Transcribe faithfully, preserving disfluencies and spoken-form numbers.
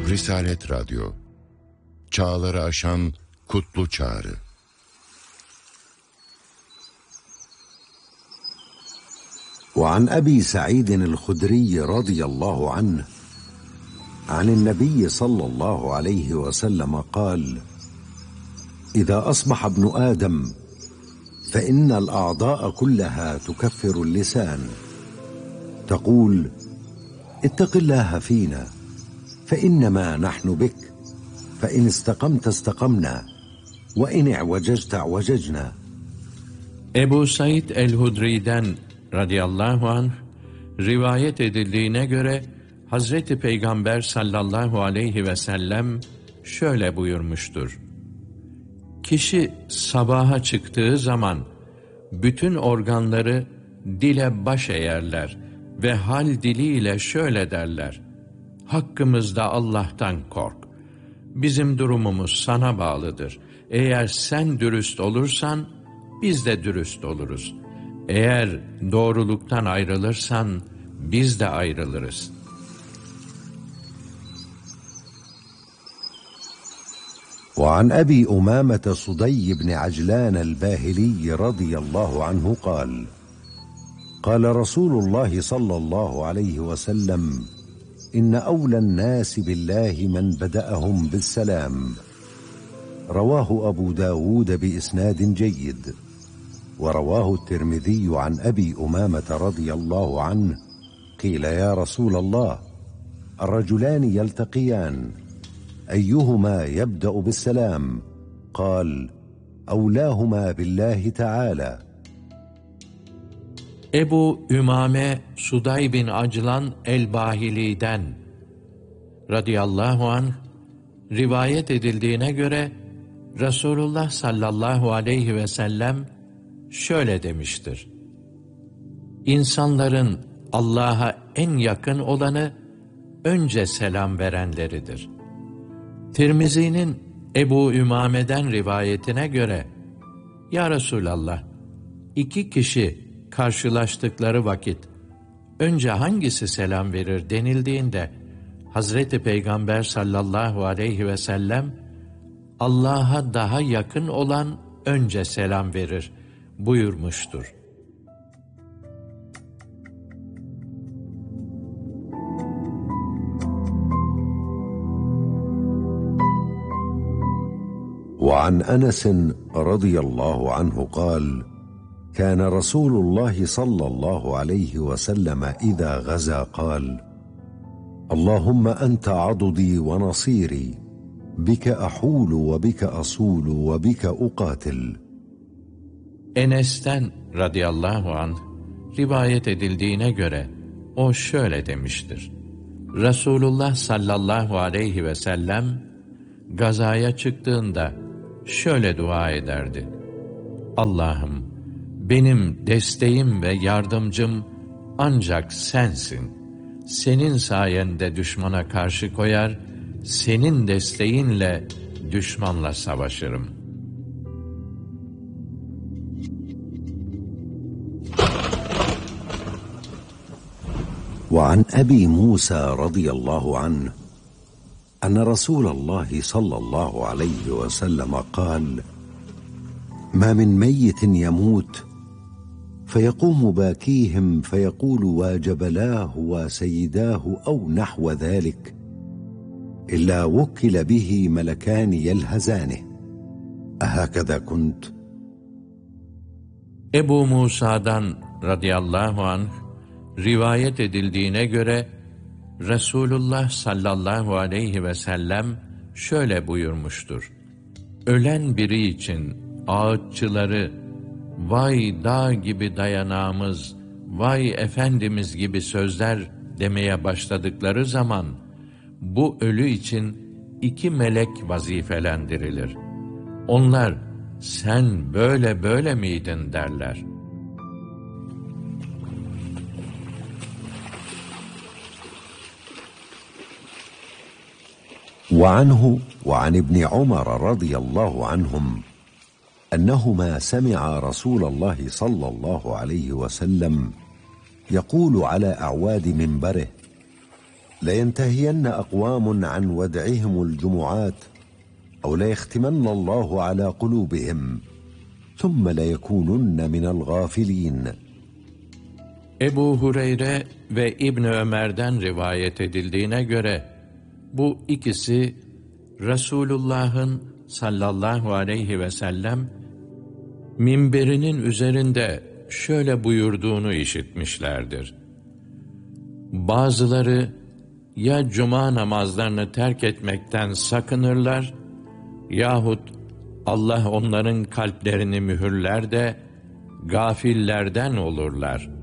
Risalet Radyo, çağları aşan kutlu çağrı. وعن أبي سعيد الخدري رضي الله عنه عن النبي صلى الله عليه وسلم قال: إذا أصبح ابن آدم فإن الأعضاء كلها تكفر اللسان، تقول: اتق الله فينا فإنما نحن بك، فإن استقمت استقمنا وإن اعوججت اعوججنا. Ebu Said el-Hudri'den radıyallahu anh rivayet edildiğine göre Hazreti Peygamber sallallahu aleyhi ve sellem şöyle buyurmuştur: Kişi sabaha çıktığı zaman bütün organları dile baş eğerler ve hal diliyle şöyle derler: hakkımızda Allah'tan kork. Bizim durumumuz sana bağlıdır. Eğer sen dürüst olursan biz de dürüst oluruz. Eğer doğruluktan ayrılırsan biz de ayrılırız. وعن أبي أمامة صدي بن عجلان الباهلي رضي الله عنه قال: قال رسول الله صلى الله عليه وسلم: إن أولى الناس بالله من بدأهم بالسلام. رواه أبو داود بإسناد جيد. ورواه الترمذي عن أبي أمامة رضي الله عنه قيل: يا رسول الله، الرجلان يلتقيان أيهما يبدأ بالسلام؟ قال: أولاهما بالله تعالى. Ebu Ümame Suday bin Aclan el-Bahili'den radıyallahu anh rivayet edildiğine göre Resulullah sallallahu aleyhi ve sellem şöyle demiştir: İnsanların Allah'a en yakın olanı önce selam verenleridir. Tirmizi'nin Ebu Ümame'den rivayetine göre, Ya Resulallah, iki kişi karşılaştıkları vakit önce hangisi selam verir denildiğinde Hazreti Peygamber sallallahu aleyhi ve sellem Allah'a daha yakın olan önce selam verir buyurmuştur. وعن أنس رضي الله عنه قال: كان رسول الله صلى الله عليه وسلم إذا غزا قال: اللهم أنت عضدي ونصيري، بك أحول وبك أصول وبك أقاتل. Enes'ten radıyallahu anh rivayet edildiğine göre o şöyle demiştir: Resulullah sallallahu aleyhi ve sellem gazaya çıktığında şöyle dua ederdi: Allah'ım, benim desteğim ve yardımcım ancak sensin. Senin sayende düşmana karşı koyar, senin desteğinle düşmanla savaşırım. وعن أبي موسى رضي الله عنه أن رسول الله صلى الله عليه وسلم قال: ما من ميت يموت فيقوم باكيهم فيقول: وجبلاه وسيداه أو نحو ذلك، إلا وكل به ملكان يلهزانه. أهكذا كنت؟ Ebu Musa'dan radıyallahu anh rivayet edildiğine göre Resulullah sallallahu aleyhi ve sellem şöyle buyurmuştur: Ölen biri için ağıtçıları, vay dağ gibi dayanağımız, vay efendimiz gibi sözler demeye başladıkları zaman, bu ölü için iki melek vazifelendirilir. Onlar, sen böyle böyle miydin derler. وعنه وعن ابن عمر رضي الله عنهم أنهما سمعا رسول الله صلى الله عليه وسلم يقول على أعواد منبره: لينتهين أقوام عن ودعهم الجمعات أو ليختمن الله على قلوبهم ثم ليكونن من الغافلين. Ebu Hureyre ve İbni Ömer'den rivayet edildiğine göre bu ikisi Resulullah'ın sallallahu aleyhi ve sellem minberinin üzerinde şöyle buyurduğunu işitmişlerdir. Bazıları ya cuma namazlarını terk etmekten sakınırlar yahut Allah onların kalplerini mühürler de gafillerden olurlar.